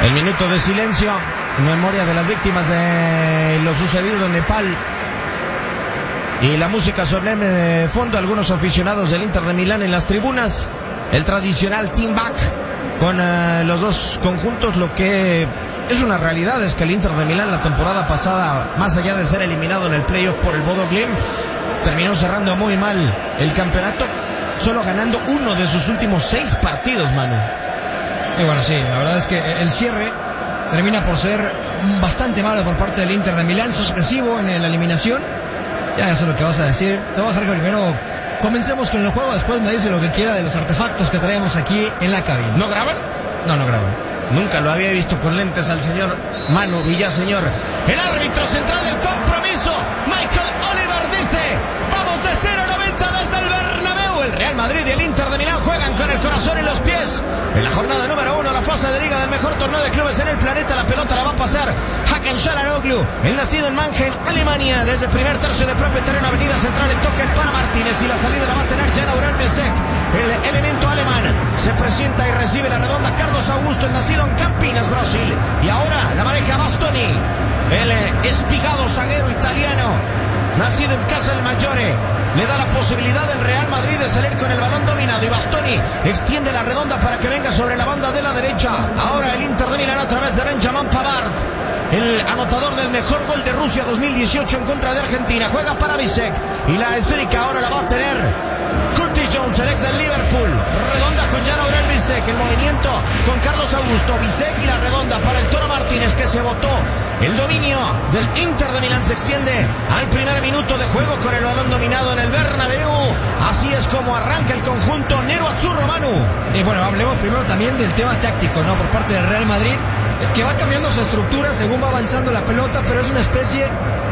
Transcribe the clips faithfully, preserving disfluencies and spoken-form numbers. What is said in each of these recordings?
El minuto de silencio en memoria de las víctimas de lo sucedido en Nepal. Y la música solemne de fondo, algunos aficionados del Inter de Milán en las tribunas. El tradicional team back con uh, los dos conjuntos. Lo que es una realidad es que el Inter de Milán la temporada pasada, más allá de ser eliminado en el playoff por el Bodo Glimt, terminó cerrando muy mal el campeonato, solo ganando uno de sus últimos seis partidos, Manu. Y bueno, sí, la verdad es que el cierre termina por ser bastante malo por parte del Inter de Milán, sorpresivo en la eliminación. Ya, ya sé lo que vas a decir. Te voy a dejar que primero comencemos con el juego, después me dice lo que quiera de los artefactos que traemos aquí en la cabina. ¿No graban? No, no graban. Nunca lo había visto con lentes al señor Manu Villaseñor. El árbitro central del compromiso, Michael Oliver, dice: vamos de cero a noventa desde el Bernabéu. El Real Madrid y el Inter de Milán juegan con el corazón en los pies. En la jornada número uno, la fase de liga del mejor torneo de clubes en el planeta. La pelota la va a pasar Hakan Çalhanoğlu, el nacido en Mannheim, Alemania. Desde el primer tercio de propio terreno, avenida central, el toque para Martínez y la salida la va a tener Jan Aurel Bisek. El elemento alemán se presenta y recibe la redonda Carlos Augusto, el nacido en Campinas, Brasil. Y ahora la maneja Bastoni, el espigado zaguero italiano, nacido en Casalmaggiore. Le da la posibilidad del Real Madrid de salir con el balón dominado, y Bastoni extiende la redonda para que venga sobre la banda de la derecha. Ahora el Inter de Milán a través de Benjamin Pavard, el anotador del mejor gol de Rusia dos mil dieciocho en contra de Argentina. Juega para Bisek y la esférica ahora la va a tener Curtis Jones, el ex del Liverpool. Redonda con Jan Aurel Bisek, el movimiento con Carlos Augusto. Bisek y la redonda para el Toro Martínez, que se botó. El dominio del Inter de Milán se extiende al primer minuto de juego con el balón dominado en el Bernabéu. Así es como arranca el conjunto Nero Azzurro, Manu. Y bueno, hablemos primero también del tema táctico, ¿no? Por parte del Real Madrid, que va cambiando su estructura según va avanzando la pelota, pero es una especie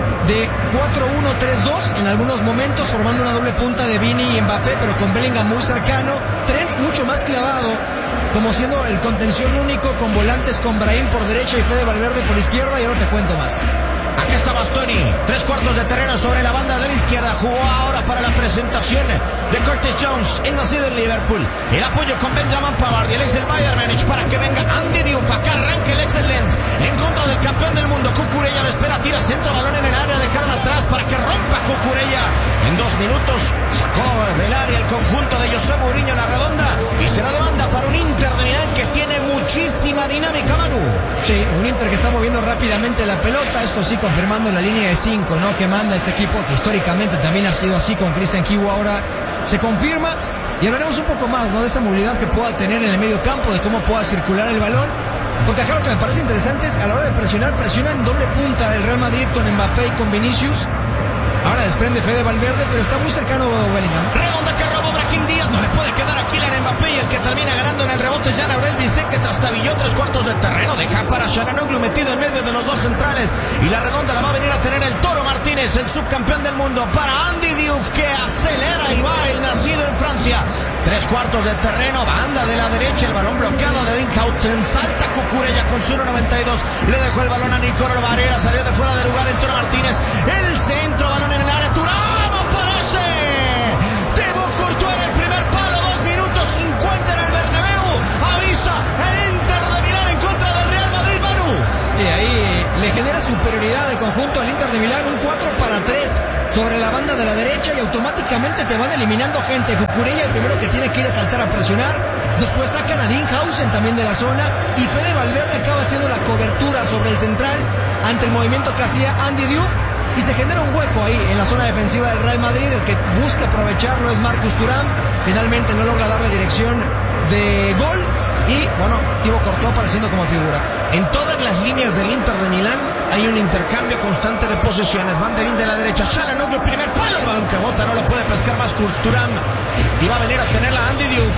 de cuatro uno tres dos en algunos momentos, formando una doble punta de Vini y Mbappé, pero con Bellingham muy cercano, Trent mucho más clavado, como siendo el contención único, con volantes con Brahim por derecha y Fede Valverde por izquierda. Y ahora te cuento más. Aquí está Bastoni, tres cuartos de terreno sobre la banda de la izquierda. Jugó ahora para la presentación de Curtis Jones, el nacido en Liverpool. El apoyo con Benjamin Pavard y el ex del Bayern Múnich para que venga Andy Diouf. Acá arranca el ex del Lens en contra del campeón del mundo. Cucurella lo espera, tira centro, balón en el área, dejaron atrás para que rompa Cucurella. En dos minutos sacó del área el conjunto de José Mourinho la redonda, y será de banda para un Inter de Milán que tiene muchísima dinámica, Manu. Sí, un Inter que está moviendo rápidamente la pelota, esto sí confirmando la línea de cinco, ¿no? Que manda este equipo, que históricamente también ha sido así con Christian Kiwu. Ahora se confirma, y hablaremos un poco más, ¿no? De esa movilidad que pueda tener en el medio campo, de cómo pueda circular el balón. Porque acá lo que me parece interesante es a la hora de presionar, presiona en doble punta el Real Madrid con Mbappé y con Vinicius. Ahora desprende Fede Valverde, pero está muy cercano Bellingham. Redonda que robó Brahim Díaz, no le puede quedar a Kylian Mbappé, y el que termina ganando en el rebote Jan Aurel Bisek, que trastabilló tres cuartos del terreno. Deja para Çalhanoğlu metido en medio de los dos centrales, y la redonda la va a venir a tener el Toro Martínez, el subcampeón del mundo, para Andy Diouf, que acelera y va, el nacido en Francia. Tres cuartos de terreno, banda de la derecha, el balón bloqueado de Dinhouten, salta Cucurella con su uno noventa y dos, le dejó el balón a Nicolás Varela, salió de fuera de lugar el Toro Martínez, el centro, balón en el área, Thuram aparece, Thibaut Courtois en el primer palo, dos minutos cincuenta en el Bernabéu, avisa el Inter de Milán en contra del Real Madrid, Manu. Y ahí le genera superioridad al conjunto al Inter de Milán, un cuatro para tres sobre la banda de la derecha, y automáticamente te van eliminando gente. Cucurella el primero que tiene que ir a saltar a presionar, después sacan a Dinhausen también de la zona, y Fede Valverde acaba haciendo la cobertura sobre el central ante el movimiento que hacía Andy Diouf, y se genera un hueco ahí en la zona defensiva del Real Madrid. El que busca aprovecharlo es Marcus Thuram, finalmente no logra darle dirección de gol, y bueno, Thibaut Courtois apareciendo como figura. En todas las líneas del Inter de Milán hay un intercambio constante de posesiones. Banderín de la derecha, Çalhanoğlu, primer palo, el balón que bota, no lo puede pescar más Thuram, y va a venir a tenerla Andy Diouf.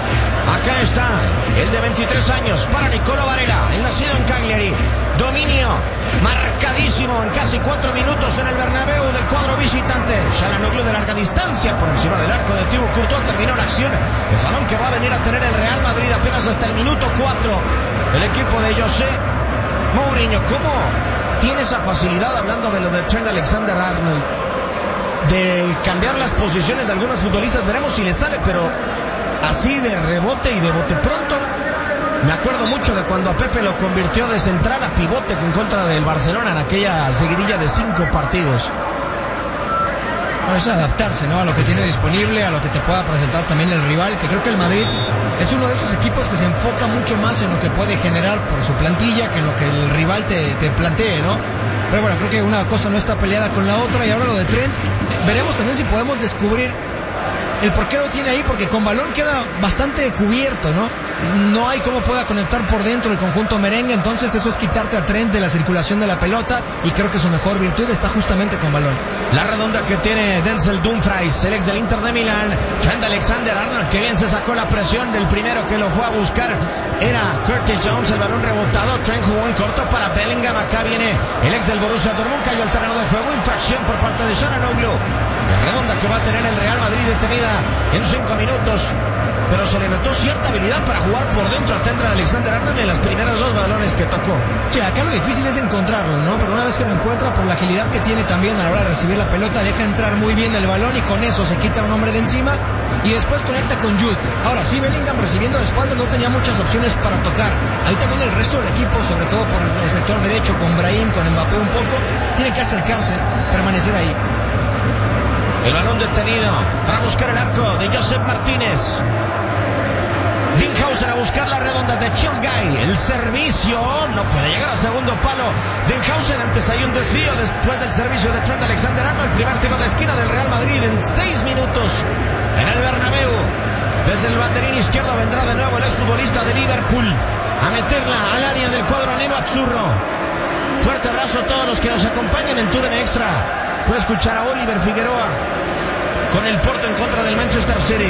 Acá está el de veintitrés años para Nicolás Varela, el nacido en Cagliari. Dominio marcadísimo en casi cuatro minutos en el Bernabéu del cuadro visitante. Çalhanoğlu de larga distancia por encima del arco de Thibaut Courtois, terminó la acción. El balón que va a venir a tener el Real Madrid apenas hasta el minuto cuatro. El equipo de José Mourinho, ¿cómo tiene esa facilidad, hablando de lo de Trent Alexander-Arnold, de cambiar las posiciones de algunos futbolistas? Veremos si le sale, pero así de rebote y de bote pronto Me acuerdo mucho de cuando a Pepe lo convirtió de central a pivote en contra del Barcelona en aquella seguidilla de cinco partidos. Bueno, es adaptarse, ¿no?, a lo que tiene disponible, a lo que te pueda presentar también el rival, que creo que el Madrid es uno de esos equipos que se enfoca mucho más en lo que puede generar por su plantilla que en lo que el rival te, te plantee, ¿no? Pero bueno, creo que una cosa no está peleada con la otra. Y ahora lo de Trent, veremos también si podemos descubrir el por qué lo tiene ahí, porque con balón queda bastante cubierto, ¿no? No hay cómo pueda conectar por dentro el conjunto merengue, entonces eso es quitarte a Trent de la circulación de la pelota, y creo que su mejor virtud está justamente con balón. La redonda que tiene Denzel Dumfries, el ex del Inter de Milán. Trent Alexander-Arnold, que bien se sacó la presión del primero que lo fue a buscar, era Curtis Jones. El balón rebotado, Trent jugó en corto para Bellingham. Acá viene el ex del Borussia Dortmund, cayó al terreno de juego, infracción por parte de Çalhanoğlu. La redonda que va a tener el Real Madrid detenida en cinco minutos, pero se le notó cierta habilidad para jugar por dentro a Trent Alexander-Arnold en las primeras dos balones que tocó. Sí, acá lo difícil es encontrarlo, ¿no? Pero una vez que lo encuentra, por la agilidad que tiene también a la hora de recibir la pelota, deja entrar muy bien el balón y con eso se quita un hombre de encima y después conecta con Jude. Ahora sí, Bellingham recibiendo de espaldas no tenía muchas opciones para tocar. Ahí también el resto del equipo, sobre todo por el sector derecho, con Brahim, con Mbappé un poco, tiene que acercarse, permanecer ahí. El balón detenido para buscar el arco de Josep Martínez. Dinghausen a buscar la redonda de Chilgay. El servicio no puede llegar a segundo palo. Dinghausen, antes hay un desvío después del servicio de Trent Alexander-Arnold. El primer tiro de esquina del Real Madrid en seis minutos en el Bernabéu. Desde el banderín izquierdo vendrá de nuevo el exfutbolista de Liverpool a meterla al área del cuadro nero azzurro. Fuerte abrazo a todos los que nos acompañan en TUDN Extra. Puede escuchar a Oliver Figueroa con el Porto en contra del Manchester City.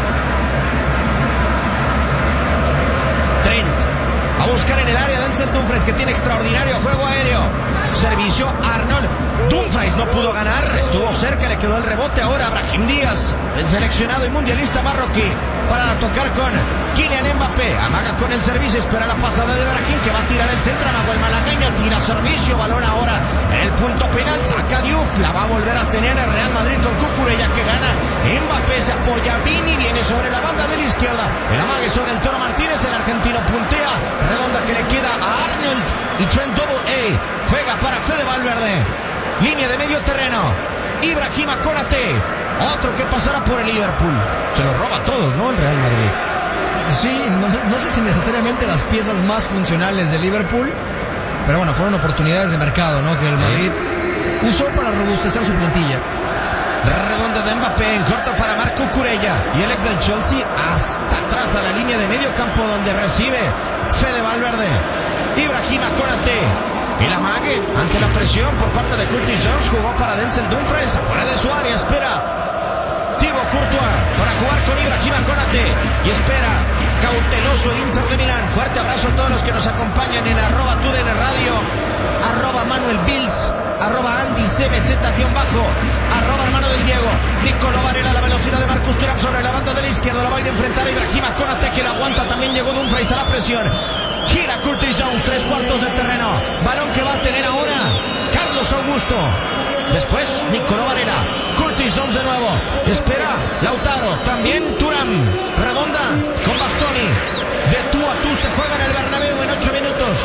Trent a buscar en el área Denzel Dumfries, que tiene extraordinario juego aéreo. Servicio Arnold. Dumfries no pudo ganar, estuvo cerca, le quedó el rebote. Ahora Brahim Díaz, el seleccionado y mundialista marroquí, para tocar con Kylian Mbappé. Amaga con el servicio, espera la pasada de Brahim, que va a tirar el centro. Amagó el malagueño, tira servicio, balón ahora en el punto penal, saca Diouf, la va a volver a tener el Real Madrid con Cucurella, que gana. Mbappé se apoya, Vini viene sobre la banda de la izquierda, el amague sobre el Toro Martínez, el argentino puntea, redonda que le queda a Arnold, y Trent Double A juega para Fede Valverde. Línea de medio terreno, Ibrahima Konate, otro que pasará por el Liverpool. Se lo roba a todos, ¿no?, el Real Madrid. Sí, no, no sé si necesariamente las piezas más funcionales de Liverpool, pero bueno, fueron oportunidades de mercado, ¿no?, que el Madrid usó para robustecer su plantilla. Redonda de Mbappé en corto para Marco Cucurella, y el ex del Chelsea hasta atrás a la línea de medio campo, donde recibe Fede Valverde. Ibrahima Konate, el amague ante la presión por parte de Curtis Jones, jugó para Denzel Dumfries, afuera de su área, espera Thibaut Courtois para jugar con Ibrahima Konate, y espera cauteloso el Inter de Milán. Fuerte abrazo a todos los que nos acompañan en arroba TUDN Radio, arroba Manuel Bills, arroba Andy C B Z guión bajo, arroba hermano del Diego. Nicolò Varela a la velocidad de Marcus Thuram sobre la banda de la izquierda, la va a ir a enfrentar a Ibrahima Konate, que la aguanta. También llegó Dumfries a la presión, gira Curtis Jones, tres cuartos de terreno, balón que va a tener ahora Carlos Augusto. Después Nicolò Varela, Curtis Jones de nuevo, espera Lautaro, también Thuram, redonda con Bastoni, de tú a tú se juega en el Bernabéu en ocho minutos.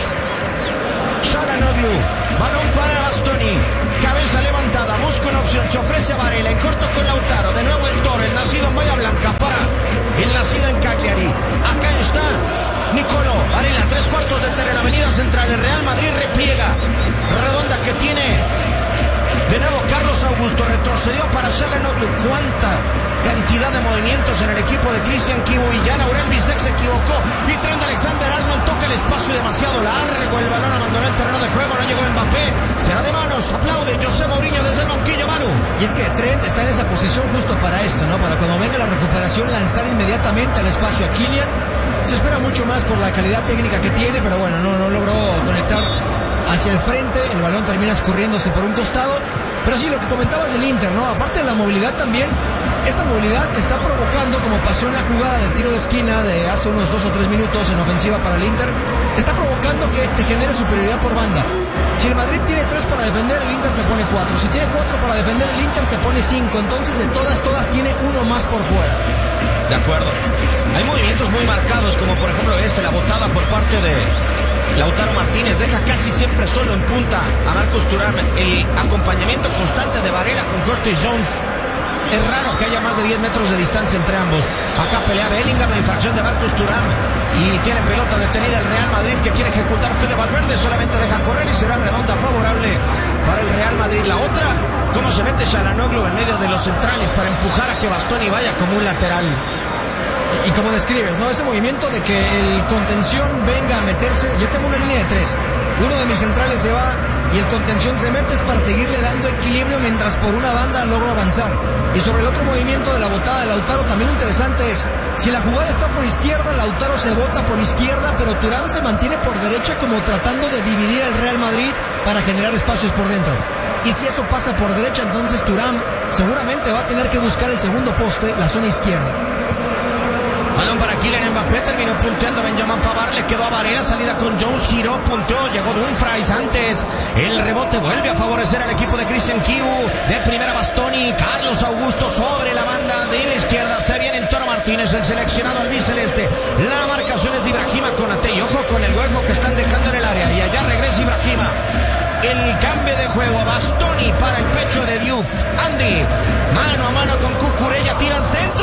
Çalhanoğlu, balón para Bastoni, cabeza levantada, busca una opción, se ofrece a Varela en corto con Lautaro, de nuevo el Toro, el nacido en Bahía Blanca para el nacido en Cagliari. Acá está Nicolò Varela, tres cuartos de terreno, avenida central, el Real Madrid repliega, redonda que tiene de nuevo Carlos Augusto, retrocedió para Çalhanoğlu. Cuánta cantidad de movimientos en el equipo de Christian Kibu, y ya Aurel Bisek se equivocó, y Trent Alexander-Arnold toca el espacio demasiado largo, el balón abandonó el terreno de juego, no llegó Mbappé, será de manos, aplaude José Mourinho desde el banquillo. Manu, y es que Trent está en esa posición justo para esto, ¿no?, para cuando venga la recuperación lanzar inmediatamente al espacio a Kylian. Se espera mucho más por la calidad técnica que tiene, pero bueno, no, no logró conectar hacia el frente, el balón termina escurriéndose por un costado. Pero sí, lo que comentabas del Inter, ¿no?, aparte de la movilidad también, esa movilidad está provocando, como pasó en la jugada del tiro de esquina de hace unos dos o tres minutos en ofensiva para el Inter, está provocando que te genere superioridad por banda. Si el Madrid tiene tres para defender, el Inter te pone cuatro. Si tiene cuatro para defender, el Inter te pone cinco. Entonces, de todas, todas tiene uno más por fuera. De acuerdo. Hay movimientos muy marcados, como por ejemplo este, la botada por rebote de Lautaro Martínez, deja casi siempre solo en punta a Marcus Thuram. El acompañamiento constante de Varela con Curtis Jones. Es raro que haya más de diez metros de distancia entre ambos. Acá pelea Bellingham, la infracción de Marcus Thuram. Y tiene pelota detenida el Real Madrid, que quiere ejecutar Fede Valverde. Solamente deja correr y será redonda favorable para el Real Madrid. La otra, cómo se mete Çalhanoğlu en medio de los centrales para empujar a que Bastoni vaya como un lateral. Y como describes, ¿no? Ese movimiento de que el contención venga a meterse. Yo tengo una línea de tres. Uno de mis centrales se va y el contención se mete, es para seguirle dando equilibrio mientras por una banda logro avanzar. Y sobre el otro movimiento de la botada de Lautaro, también lo interesante es, si la jugada está por izquierda, Lautaro se bota por izquierda, pero Thuram se mantiene por derecha como tratando de dividir al Real Madrid para generar espacios por dentro. Y si eso pasa por derecha, entonces Thuram seguramente va a tener que buscar el segundo poste, la zona izquierda. Balón para Kylian Mbappé, terminó punteando Benjamin Pavard, le quedó a Varela, salida con Jones, giró, punteó, llegó Dumfries antes, el rebote vuelve a favorecer al equipo de Christian Kiu, de primera Bastoni, Carlos Augusto sobre la banda de la izquierda, se viene el Toro Martínez, el seleccionado albiceleste, la marcación es de Ibrahima Konate, y ojo con el hueco que están dejando en el área, y allá regresa Ibrahima. El cambio de juego, Bastoni para el pecho de Diouf, Andy, mano a mano con Cucurella, tira al centro,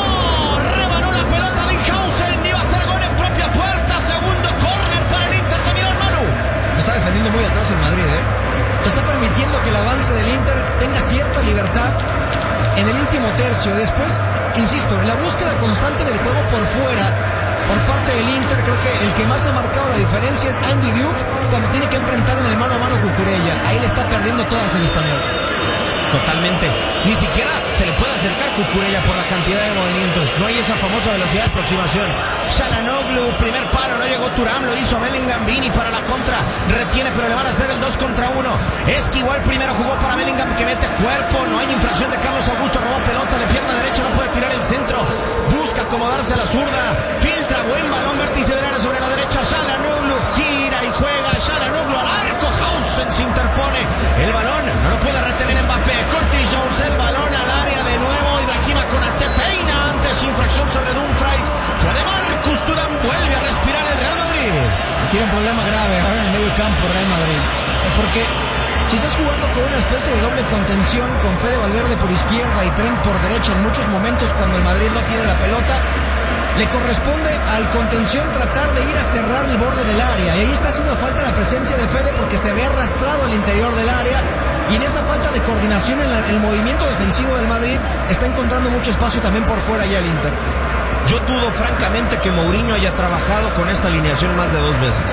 rebanó la pelota de Inhausen, iba a hacer gol en propia puerta, segundo córner para el Inter de Milán. Manu está defendiendo muy atrás el Madrid, ¿eh? Está permitiendo que el avance del Inter tenga cierta libertad en el último tercio. Después, insisto, en la búsqueda constante del juego por fuera por parte del Inter, creo que el que más ha marcado la diferencia es Andy Diouf cuando tiene que enfrentar en el mano a mano Cucurella. Ahí le está perdiendo todas el español. Totalmente. Ni siquiera se le puede acercar Cucurella por la cantidad de movimientos. No hay esa famosa velocidad de aproximación. Çalhanoğlu, primer paro, no llegó Thuram, lo hizo Bellingham, Vini para la contra. Retiene, pero le van a hacer el dos contra uno. Es que igual primero jugó para Bellingham, que mete cuerpo. No hay infracción de Carlos Augusto, robó pelota de pierna derecha, no puede tirar el centro. Busca acomodarse a la zurda. Filtra, buen balón, vértice del área sobre la derecha. Çalhanoğlu gira y juega. Çalhanoğlu al arco. Hausen se interpone. El balón no lo puede retener Mbappé. Curtis Jones, el balón al área de nuevo. Ibrahima Konate peina antes, infracción sobre Dumfries. Fue de Marcus Thuram, vuelve a respirar el Real Madrid. Tiene un problema grave ahora en el medio campo Real Madrid. Porque si estás jugando con una especie de doble contención con Fede Valverde por izquierda y Trent por derecha en muchos momentos cuando el Madrid no tiene la pelota, le corresponde al contención tratar de ir a cerrar el borde del área. Y ahí está haciendo falta la presencia de Fede porque se ve arrastrado al interior del área. Y en esa falta de coordinación en la, el movimiento defensivo del Madrid está encontrando mucho espacio también por fuera ya el Inter. Yo dudo francamente que Mourinho haya trabajado con esta alineación más de dos veces.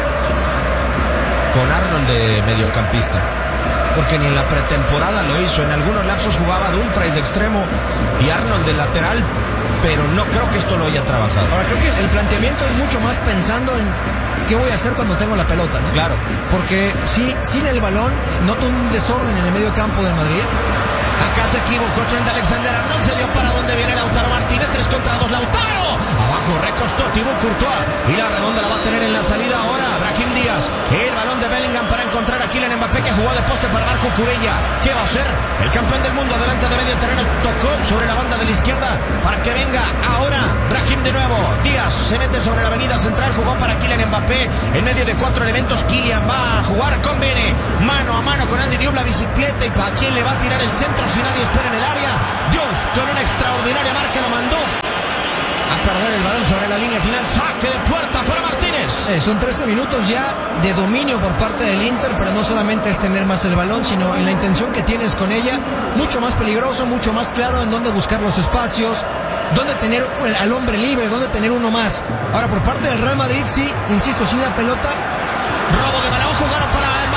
Con Arnold de mediocampista. Porque ni en la pretemporada lo hizo. En algunos lapsos jugaba Dumfries de extremo y Arnold de lateral. Pero no creo que esto lo haya trabajado. Ahora creo que el planteamiento es mucho más pensando en qué voy a hacer cuando tengo la pelota, ¿no? Claro. Porque sí, sin el balón noto un desorden en el medio campo del Madrid. Acá se equivocó Trent Alexander-Arnold, se dio para donde viene Lautaro Martínez, tres contra dos, Lautaro, abajo recostó Thibaut Courtois, y la redonda la va a tener en la salida ahora Brahim Díaz, el balón de Bellingham para encontrar a Kylian Mbappé, que jugó de poste para Marco Cucurella. ¿Qué va a hacer? El campeón del mundo delante de medio terreno, tocó sobre la banda de la izquierda para que venga ahora Brahim de nuevo, Díaz se mete sobre la avenida central, jugó para Kylian Mbappé, en medio de cuatro elementos, Kylian va a jugar con Bene, mano a mano con Andy Diouf, la bicicleta, y para quién le va a tirar el centro si nadie espera en el área. Diouf con una extraordinaria marca lo mandó a perder el balón sobre la línea final. Saque de puerta para Martínez. Eh, son trece minutos ya de dominio por parte del Inter, pero no solamente es tener más el balón, sino en la intención que tienes con ella, mucho más peligroso, mucho más claro en dónde buscar los espacios, dónde tener al hombre libre, dónde tener uno más. Ahora por parte del Real Madrid, sí, insisto, sin la pelota. Robo de balón, jugaron para